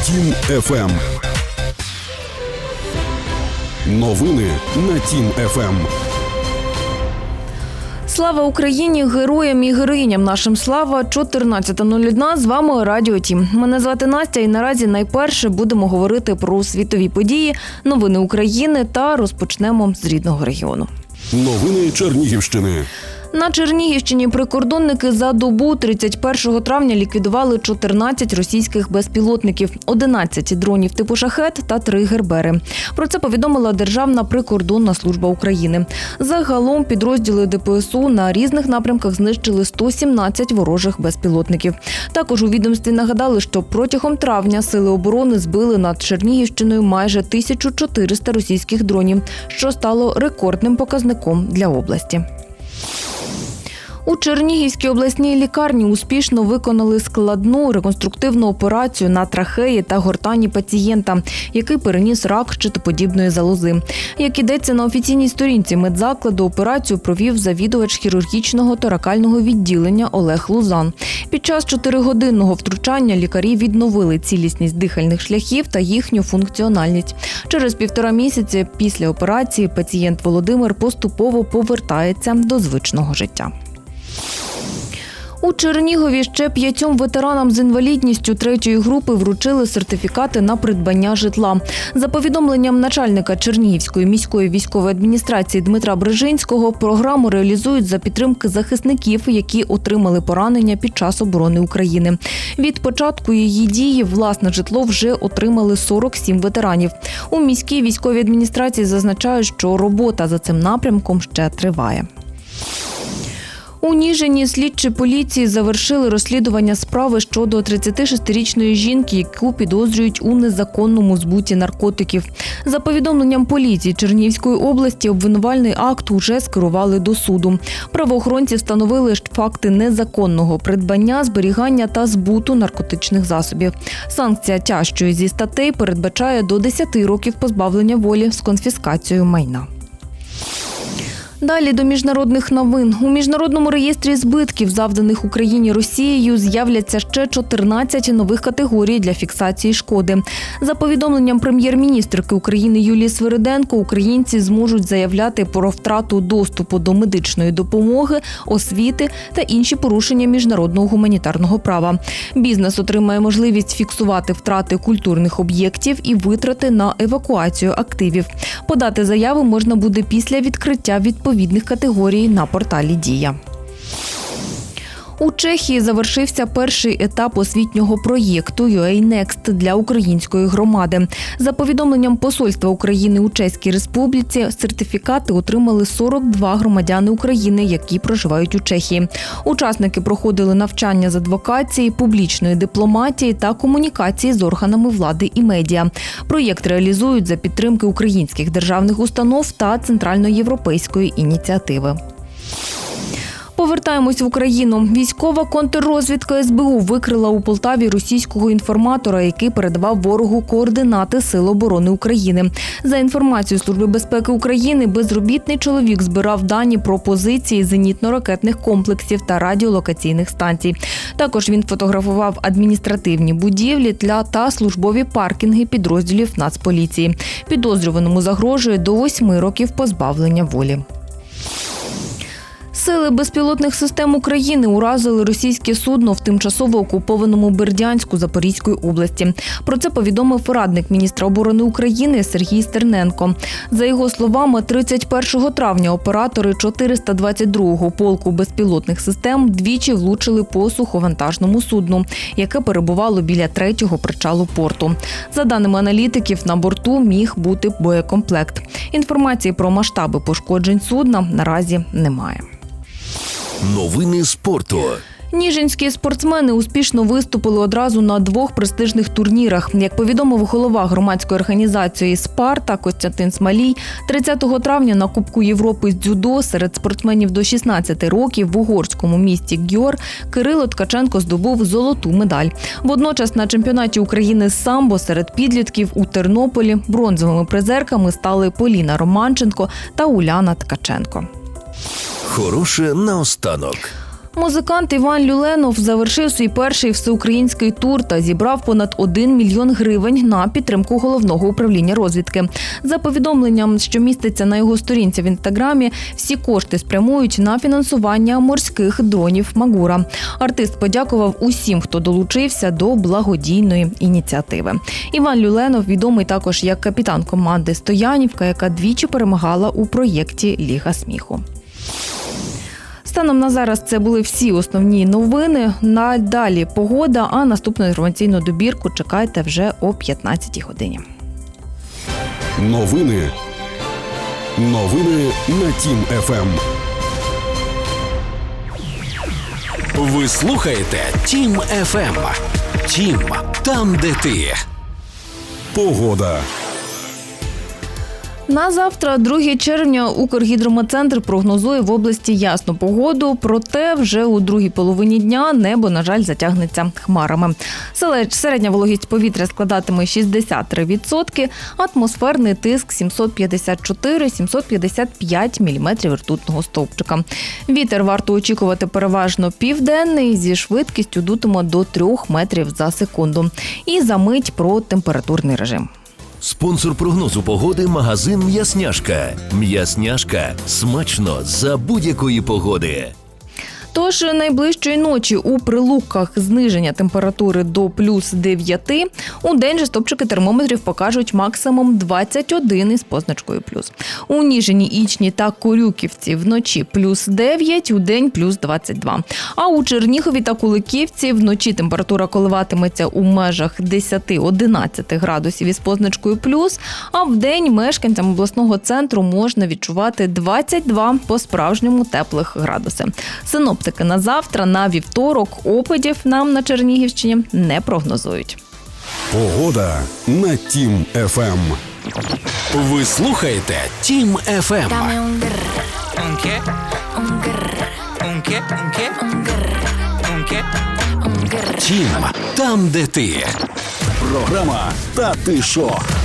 Тім ФМ. Новини на Тім ФМ. Слава Україні, героям і героїням нашим слава. 14:01, з вами Радіо Тім. Мене звати Настя і наразі найперше будемо говорити про світові події, новини України та розпочнемо з рідного регіону. Новини Чернігівщини. На Чернігівщині прикордонники за добу 31 травня ліквідували 14 російських безпілотників, 11 дронів типу «Шахет» та 3 гербери. Про це повідомила Державна прикордонна служба України. Загалом підрозділи ДПСУ на різних напрямках знищили 117 ворожих безпілотників. Також у відомстві нагадали, що протягом травня сили оборони збили над Чернігівщиною майже 1400 російських дронів, що стало рекордним показником для області. У Чернігівській обласній лікарні успішно виконали складну реконструктивну операцію на трахеї та гортані пацієнта, який переніс рак щитоподібної залози. Як ідеться на офіційній сторінці медзакладу, операцію провів завідувач хірургічного торакального відділення Олег Лузан. Під час 4-годинного втручання лікарі відновили цілісність дихальних шляхів та їхню функціональність. Через 1,5 місяці після операції пацієнт Володимир поступово повертається до звичного життя. У Чернігові ще 5 ветеранам з інвалідністю 3-ї групи вручили сертифікати на придбання житла. За повідомленням начальника Чернігівської міської військової адміністрації Дмитра Брижинського, програму реалізують за підтримки захисників, які отримали поранення під час оборони України. Від початку її дії власне житло вже отримали 47 ветеранів. У міській військовій адміністрації зазначають, що робота за цим напрямком ще триває. У Ніжині слідчі поліції завершили розслідування справи щодо 36-річної жінки, яку підозрюють у незаконному збуті наркотиків. За повідомленням поліції Чернігівської області, обвинувальний акт уже скерували до суду. Правоохоронці встановили факти незаконного придбання, зберігання та збуту наркотичних засобів. Санкція тяжчої зі статей передбачає до 10 років позбавлення волі з конфіскацією майна. Далі до міжнародних новин. У міжнародному реєстрі збитків, завданих Україні Росією, з'являться ще 14 нових категорій для фіксації шкоди. За повідомленням прем'єр-міністрки України Юлії Свириденко, українці зможуть заявляти про втрату доступу до медичної допомоги, освіти та інші порушення міжнародного гуманітарного права. Бізнес отримає можливість фіксувати втрати культурних об'єктів і витрати на евакуацію активів. Подати заяву можна буде після відкриття відповідних категорій на порталі «Дія». У Чехії завершився перший етап освітнього проєкту UA Next для української громади. За повідомленням Посольства України у Чеській Республіці, сертифікати отримали 42 громадяни України, які проживають у Чехії. Учасники проходили навчання з адвокації, публічної дипломатії та комунікації з органами влади і медіа. Проєкт реалізують за підтримки українських державних установ та Центральноєвропейської ініціативи. Повертаємось в Україну. Військова контррозвідка СБУ викрила у Полтаві російського інформатора, який передавав ворогу координати Сил оборони України. За інформацією Служби безпеки України, безробітний чоловік збирав дані про позиції зенітно-ракетних комплексів та радіолокаційних станцій. Також він фотографував адміністративні будівлі та службові паркінги підрозділів Нацполіції. Підозрюваному загрожує до 8 років позбавлення волі. Сили безпілотних систем України уразили російське судно в тимчасово окупованому Бердянську Запорізької області. Про це повідомив радник міністра оборони України Сергій Стерненко. За його словами, 31 травня оператори 422-го полку безпілотних систем двічі влучили по суховантажному судну, яке перебувало біля 3-го причалу порту. За даними аналітиків, на борту міг бути боєкомплект. Інформації про масштаби пошкоджень судна наразі немає. Новини спорту. Ніжинські спортсмени успішно виступили одразу на 2 престижних турнірах. Як повідомив голова громадської організації «Спарта» Костянтин Смалій, 30 травня на Кубку Європи з дзюдо серед спортсменів до 16 років в угорському місті Гьор Кирило Ткаченко здобув золоту медаль. Водночас на чемпіонаті України з самбо серед підлітків у Тернополі бронзовими призерками стали Поліна Романченко та Уляна Ткаченко. Хороше наостанок. Музикант Іван Люленов завершив свій перший всеукраїнський тур та зібрав понад 1 мільйон гривень на підтримку Головного управління розвідки. За повідомленням, що міститься на його сторінці в Інстаграмі, всі кошти спрямують на фінансування морських дронів «Магура». Артист подякував усім, хто долучився до благодійної ініціативи. Іван Люленов відомий також як капітан команди «Стоянівка», яка двічі перемагала у проєкті «Ліга сміху». Станом на зараз це були всі основні новини. Надалі погода, а наступну інформаційну добірку чекайте вже о 15-й годині. Новини на Тім ФМ. Ви слухаєте Тім ФМ. Тім – там, де ти. Погода. На завтра, 2 червня, Укргідрометцентр прогнозує в області ясну погоду, проте вже у другій половині дня небо, на жаль, затягнеться хмарами. Середня вологість повітря складатиме 63%, атмосферний тиск 754-755 міліметрів ртутного стовпчика. Вітер варто очікувати переважно південний, зі швидкістю дутиме до 3 метрів за секунду. І за мить про температурний режим. Спонсор прогнозу погоди – магазин «М'ясняшка». «М'ясняшка» – смачно за будь-якої погоди. Тож найближчої ночі у Прилукках зниження температури до плюс 9. У день же стопчики термометрів покажуть максимум 21 із позначкою плюс. У Ніжині, Ічні та Корюківці вночі плюс 9, у день плюс 22. А у Чернігові та Куликівці вночі температура коливатиметься у межах 10-11 градусів із позначкою плюс, а в день мешканцям обласного центру можна відчувати 22 по-справжньому теплих градуси. Синоптики на завтра, на вівторок опадів нам на Чернігівщині не прогнозують. Погода на Тім ФМ. Ви слухаєте Тім ФМ. Dame un grr, un qué, un grr, un qué, un qué, un grr, un qué, un grr. Тім – там, де ти. Програма «Та ти шо».